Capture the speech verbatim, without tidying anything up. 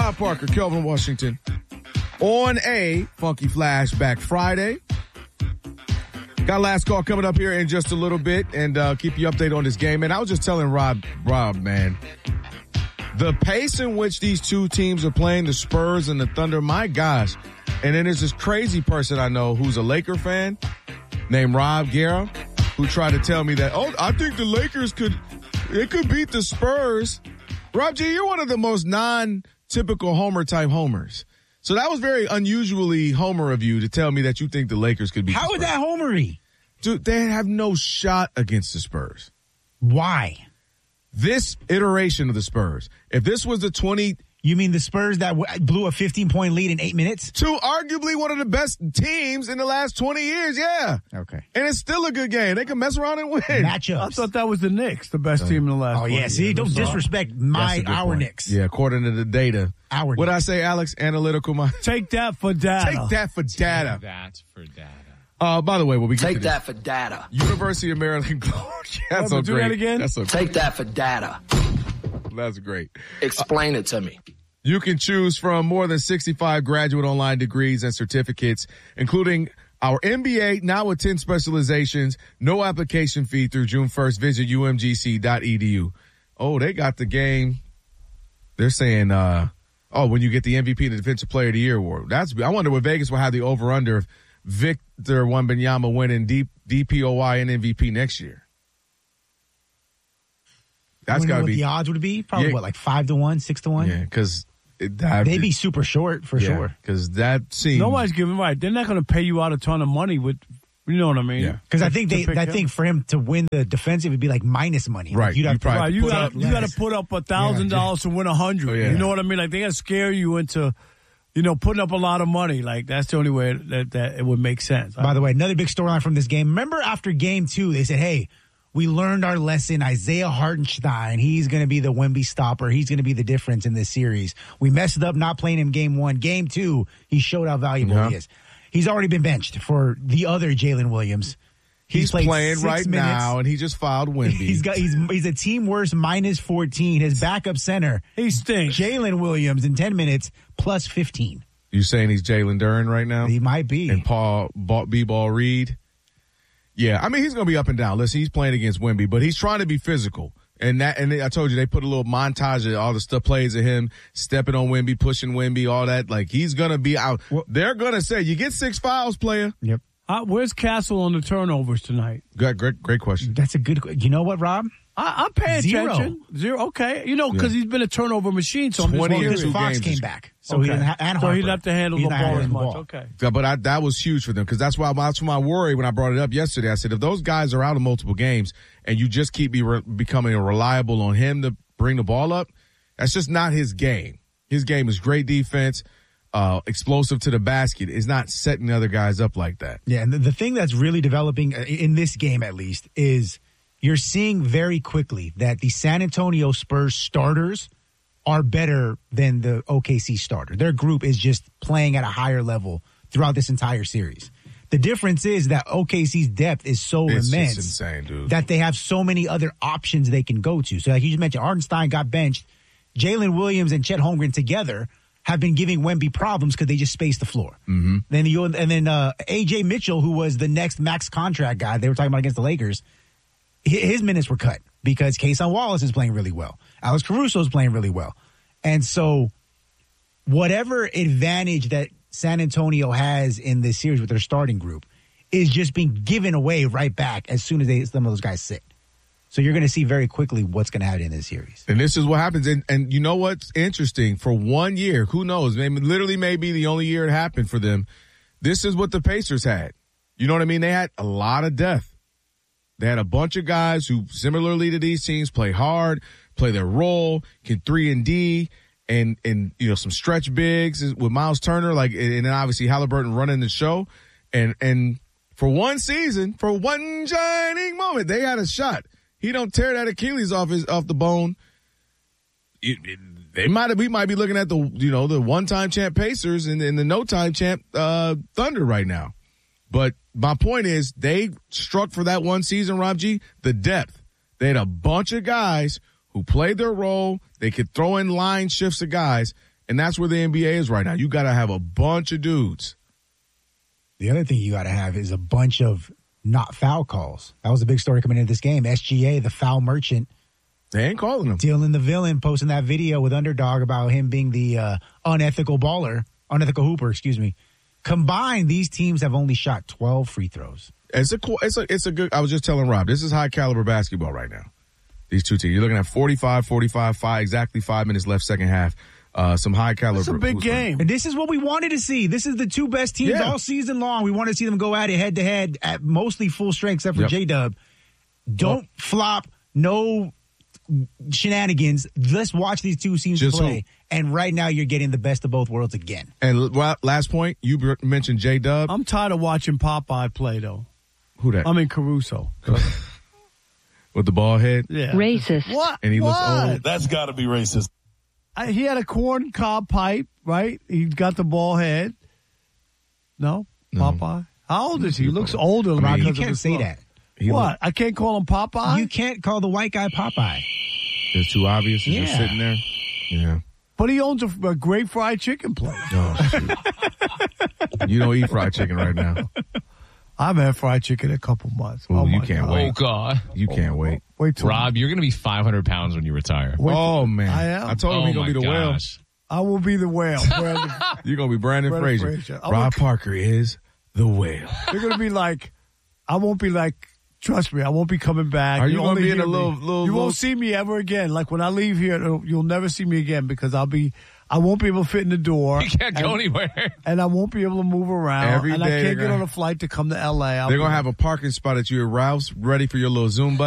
Rob Parker, Kelvin Washington, on a Funky Flashback Friday. Got last call coming up here in just a little bit, and uh, keep you updated on this game. And I was just telling Rob, Rob, man, the pace in which these two teams are playing, the Spurs and the Thunder, my gosh. And then there's this crazy person I know who's a Laker fan named Rob Guerra, who tried to tell me that, oh, I think the Lakers could, it could beat the Spurs. Rob G, you're one of the most non-typical Homer type homers. So that was very unusually Homer of you to tell me that you think the Lakers could beat the Spurs. How is that Homery? Dude, they have no shot against the Spurs. Why? This iteration of the Spurs, if this was the twenty... You mean the Spurs that w- blew a fifteen-point lead in eight minutes? To arguably one of the best teams in the last twenty years, yeah. Okay. And it's still a good game. They can mess around and win. Matchups. I thought that was the Knicks, the best team in the last Oh, yeah. years. See, don't disrespect my, our point. Knicks. Yeah, according to the data. Our What'd I Knicks. say, Alex? Analytical mind. Take that for data. Take that for data. That's for data. Uh, by the way, when we get Take to that this, for data. University of Maryland Glory. That's so do great. that again? That's so Take that for data. That's great. Explain it to me. You can choose from more than sixty-five graduate online degrees and certificates, including our M B A, now with ten specializations, no application fee through June first. Visit U M G C dot E D U. Oh, they got the game. They're saying, uh, oh, when you get the M V P and the Defensive Player of the Year award. That's, I wonder what Vegas will have the over-under of Victor Wembanyama winning D, DPOY and M V P next year. That's got to be. What the odds would be? Probably, Yeah. what, like five to one, six to one? Yeah, because They'd be super short for yeah, sure. Because that seems. Nobody's giving right. They're not going to pay you out a ton of money with, you know what I mean? Yeah. Because I think To they, pick I him. think for him to win the defensive, it'd be like minus money. Right. Like you'd You have to probably- Right, you put got up you got less. to put up a thousand dollars to win a hundred. Oh, yeah. You know what I mean? Like they got to scare you into, you know, putting up a lot of money. Like that's the only way that, that it would make sense. By the way, another big storyline from this game. Remember after game two, they said, hey, we learned our lesson. Isaiah Hartenstein, he's going to be the Wemby stopper. He's going to be the difference in this series. We messed up not playing him game one. Game two, he showed how valuable Yeah. he is. He's already been benched for the other Jalen Williams. He's, played playing six right minutes. now, and he just filed Wemby. He's got he's he's a team worst minus fourteen. His backup center, he stinks. Jalen Williams, in ten minutes plus fifteen. You saying he's Jalen Duren right now? He might be. And Paul B-Ball Reed? Yeah, I mean, he's going to be up and down. Listen, he's playing against Wemby, but he's trying to be physical. And that, and I told you, they put a little montage of all the stuff plays of him stepping on Wemby, pushing Wemby, all that. Like, he's going to be out. Well, They're going to say, you get six fouls, player. Yep. Uh, where's Castle on the turnovers tonight? Great, great, great question. That's a good. You know what, Rob? I, I'm paying Zero. attention. Zero. Okay. You know, because Yeah. he's been a turnover machine. So I'm just twenty wondering. years. Because two Fox games came is- back, so Okay. he didn't ha- and So he Harper. didn't have to handle He's the not ball as handling the much. ball. Okay. Yeah, But I, that was huge for them because that's why that's my worry when I brought it up yesterday. I said, if those guys are out of multiple games and you just keep be re- becoming reliable on him to bring the ball up, that's just not his game. His game is great defense, uh, explosive to the basket. Is not setting the other guys up like that. Yeah, and the, the thing that's really developing uh, in this game, at least, is you're seeing very quickly that the San Antonio Spurs starters are better than the O K C starter. Their group is just playing at a higher level throughout this entire series. The difference is that O K C's depth is so It's immense just insane, dude. that they have so many other options they can go to. So like you just mentioned, Hartenstein got benched. Jalen Williams and Chet Holmgren together have been giving Wemby problems because they just space the floor. Mm-hmm. Then you and then uh, A J Mitchell, who was the next max contract guy they were talking about against the Lakers, his, his minutes were cut because Kason Wallace is playing really well. Alex Caruso is playing really well. And so whatever advantage that San Antonio has in this series with their starting group is just being given away right back as soon as they, some of those guys sit. So you're going to see very quickly what's going to happen in this series. And this is what happens. And, and you know what's interesting? For one year, who knows? Maybe, literally may be the only year it happened for them. This is what the Pacers had. You know what I mean? They had a lot of depth. They had a bunch of guys who, similarly to these teams, play hard, play their role, can three and D, and, and you know, some stretch bigs with Miles Turner, like, and then obviously Halliburton running the show. And, and for one season, for one shining moment, they had a shot. He don't tear that Achilles off his off the bone. It, it, they might we might be looking at the you know the one time champ Pacers and, and the no time champ uh, Thunder right now. But my point is they struck for that one season, Rob G, the depth. They had a bunch of guys who played their role. They could throw in line shifts of guys, And that's where the N B A is right now. You got to have a bunch of dudes. The other thing you got to have is a bunch of not foul calls. That was a big story coming into this game. S G A, the foul merchant, They ain't calling them. Dylan the villain posting that video with Underdog about him being the uh, unethical baller, unethical hooper, excuse me. Combined, these teams have only shot twelve free throws. It's a cool, it's a, it's a good, I was just telling Rob, this is high caliber basketball right now. These two teams. You're looking at forty-five, forty-five, five, exactly five minutes left, second half. Uh, some high caliber. It's a big game. And this is what we wanted to see. This is the two best teams Yeah. all season long. We want to see them go at it head to head at mostly full strength, except for Yep. J-Dub. Don't Well, flop. No shenanigans. Let's watch these two teams Just play. hope. And right now, you're getting the best of both worlds again. And l- last point, you br- mentioned J Dub. I'm tired of watching Popeye play, though. Who that? I mean, Caruso. With the ball head. Yeah. Racist. What? And he looks What? old. That's got to be racist. I, he had a corn cob pipe, right? He got the ball head. No? No. Popeye? How old is he? He looks older. mean, because You of can't his say look. that. He What? look- I can't call him Popeye? You can't call the white guy Popeye. It's too obvious. He's just Yeah. sitting there. Yeah. But he owns a, a great fried chicken place. Oh, shoot. You don't eat fried chicken right now. I've had fried chicken in a couple months. Ooh, oh, you my can't God. wait. Oh, God. You can't wait. Wait till Rob, you're going to be five hundred pounds when you retire. Wait Oh, man. I am? I told him oh, he's going my to be the whale. gosh. I will be the whale. Brandon. You're going to be Brandon, Brandon Fraser. Fraser. I Rob would- Parker is the whale. You're going to be like, I won't be like, trust me, I won't be coming back. Are you You'll gonna only be in hear a little- me. little- You little- won't see me ever again. Like when I leave here, it'll- you'll never see me again because I'll be, I won't be able to fit in the door. You can't go and, anywhere. and I won't be able to move around. Every and day I they're can't get gonna- on a flight to come to L A. I'll They're be- going to have a parking spot at you at Ralph's ready for your little Zumba.